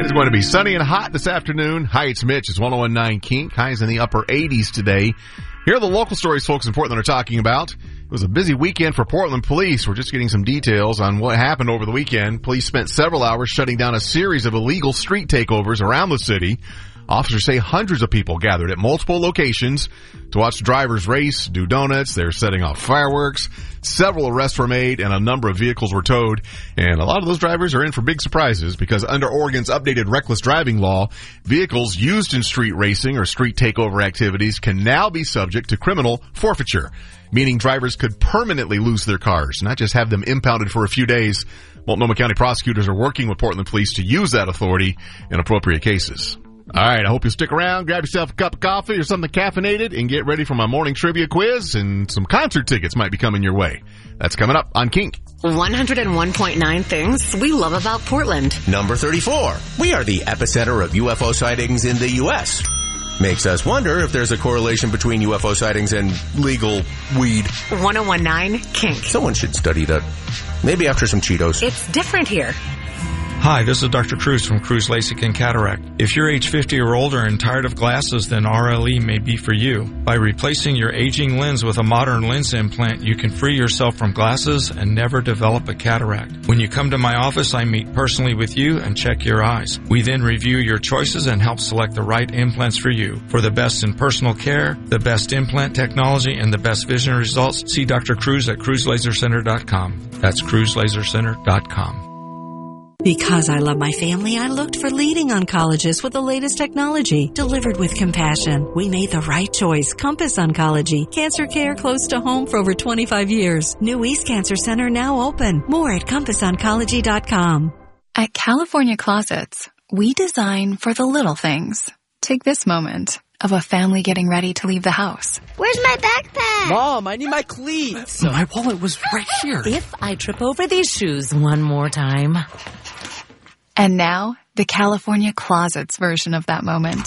It's going to be sunny and hot this afternoon. Hi, it's Mitch. It's 101.9 Kink. Highs in the upper 80s today. Here are the local stories folks in Portland are talking about. It was a busy weekend for Portland police. We're just getting some details on what happened over the weekend. Police spent several hours shutting down a series of illegal street takeovers around the city. Officers say hundreds of people gathered at multiple locations to watch drivers race, do donuts. They're setting off fireworks. Several arrests were made and a number of vehicles were towed. And a lot of those drivers are in for big surprises because under Oregon's updated reckless driving law, vehicles used in street racing or street takeover activities can now be subject to criminal forfeiture, meaning drivers could permanently lose their cars, not just have them impounded for a few days. Multnomah County prosecutors are working with Portland police to use that authority in appropriate cases. All right, I hope you'll stick around, grab yourself a cup of coffee or something caffeinated, and get ready for my morning trivia quiz, and some concert tickets might be coming your way. That's coming up on Kink. 101.9 things we love about Portland. Number 34. We are the epicenter of UFO sightings in the U.S. Makes us wonder if there's a correlation between UFO sightings and legal weed. 101.9 Kink. Someone should study that. Maybe after some Cheetos. It's different here. Hi, this is Dr. Cruz from Cruz LASIK and Cataract. If you're age 50 or older and tired of glasses, then RLE may be for you. By replacing your aging lens with a modern lens implant, you can free yourself from glasses and never develop a cataract. When you come to my office, I meet personally with you and check your eyes. We then review your choices and help select the right implants for you. For the best in personal care, the best implant technology, and the best vision results, see Dr. Cruz at CruzLaserCenter.com. That's CruzLaserCenter.com. Because I love my family, I looked for leading oncologists with the latest technology, delivered with compassion. We made the right choice. Compass Oncology. Cancer care close to home for over 25 years. New East Cancer Center now open. More at CompassOncology.com. At California Closets, we design for the little things. Take this moment of a family getting ready to leave the house. Where's my backpack? Mom, I need my cleats. My wallet was right here. If I trip over these shoes one more time. And now, the California Closets version of that moment.